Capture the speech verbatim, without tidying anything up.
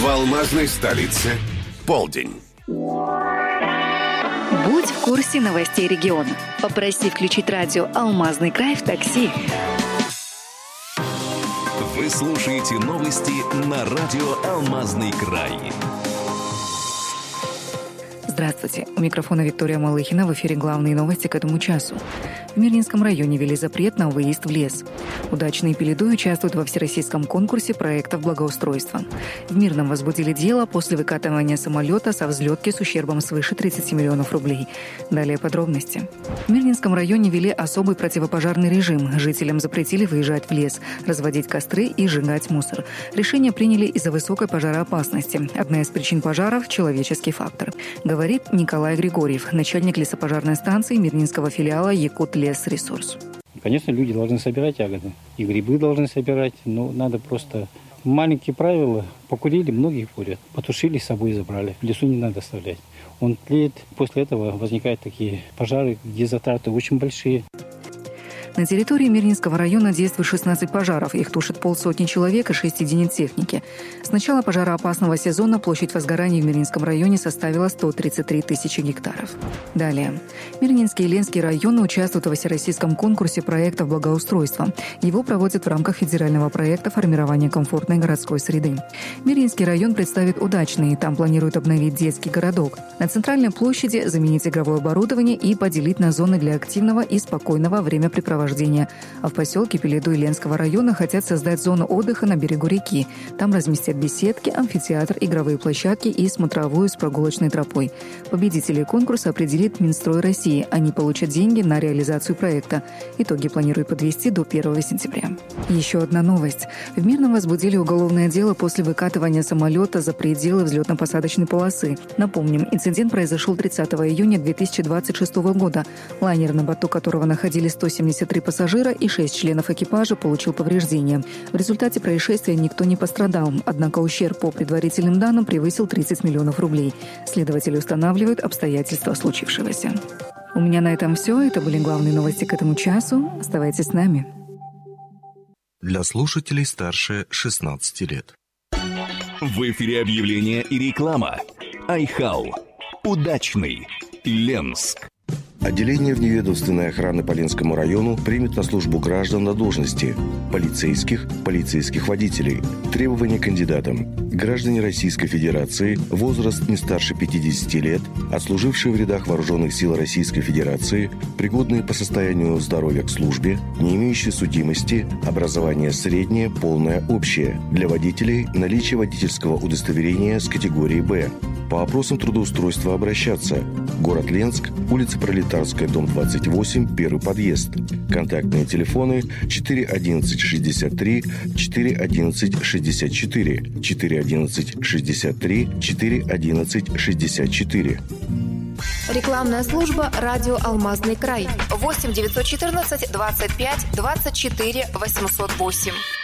В алмазной столице полдень. Будь в курсе новостей региона. Попроси включить радио «Алмазный край» в такси. Вы слушаете новости на радио «Алмазный край». Здравствуйте. У микрофона Виктория Малыхина. В эфире главные новости к этому часу. В Мирнинском районе ввели запрет на выезд в лес. Удачные пеледы участвуют во всероссийском конкурсе проектов благоустройства. В Мирном возбудили дело после выкатывания самолета со взлетки с ущербом свыше тридцати миллионов рублей. Далее подробности. В Мирнинском районе ввели особый противопожарный режим. Жителям запретили выезжать в лес, разводить костры и сжигать мусор. Решение приняли из-за высокой пожароопасности. Одна из причин пожаров – человеческий фактор. Говорит Николай Григорьев, начальник лесопожарной станции Мирнинского филиала «Якутлесресурс». Конечно, люди должны собирать ягоды, и грибы должны собирать, но надо просто... Маленькие правила. Покурили, многие курят. Потушили, с собой забрали. В лесу не надо оставлять. Он тлеет. После этого возникают такие пожары, где затраты очень большие. На территории Мирнинского района действует шестнадцать пожаров. Их тушит полсотни человек и шесть единиц техники. С начала пожароопасного сезона площадь возгораний в Мирнинском районе составила сто тридцать три тысячи гектаров. Далее. Мирнинский и Ленский районы участвуют во всероссийском конкурсе проектов благоустройства. Его проводят в рамках федерального проекта формирования комфортной городской среды. Мирнинский район представит удачный. Там планируют обновить детский городок. На центральной площади заменить игровое оборудование и поделить на зоны для активного и спокойного времяпрепровождения. А в поселке Пеледу и Ленского района хотят создать зону отдыха на берегу реки. Там разместят беседки, амфитеатр, игровые площадки и смотровую с прогулочной тропой. Победителей конкурса определит Минстрой России. Они получат деньги на реализацию проекта. Итоги планируют подвести до первого сентября. Еще одна новость. В Мирном возбудили уголовное дело после выкатывания самолета за пределы взлетно-посадочной полосы. Напомним, инцидент произошел тридцатого июня две тысячи двадцать шестого года. Лайнер, на борту которого находились сто семьдесят три пассажира и шесть членов экипажа, получил повреждения. В результате происшествия никто не пострадал, однако ущерб по предварительным данным превысил тридцать миллионов рублей. Следователи устанавливают обстоятельства случившегося. У меня на этом все. Это были главные новости к этому часу. Оставайтесь с нами. Для слушателей старше шестнадцати лет. В эфире объявления и реклама. Айхал. Удачный. Ленск. Отделение вневедомственной охраны по Ленскому району примет на службу граждан на должности полицейских, полицейских водителей. Требования кандидатам. Граждане Российской Федерации, возраст не старше пятидесяти лет, отслужившие в рядах Вооруженных сил Российской Федерации, пригодные по состоянию здоровья к службе, не имеющие судимости, образование среднее, полное, общее. Для водителей наличие водительского удостоверения с категории «Б». По вопросам трудоустройства обращаться. Город Ленск, улица Пролетарская, дом двадцать восемь, первый подъезд. Контактные телефоны четыре одиннадцать шестьдесят три, четыре одиннадцать шестьдесят четыре, четыре одиннадцать шестьдесят три, четыре одиннадцать шестьдесят четыре. Рекламная служба «Радио Алмазный край». восемь девятьсот четырнадцать двадцать пять двадцать четыре восемьсот восемь.